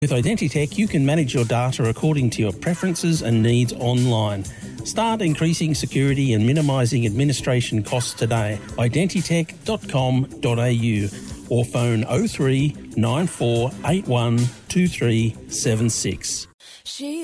With Identitech, you can manage your data according to your preferences and needs online. Start increasing security and minimising administration costs today. Identitech.com.au or phone 03 94 81 2376.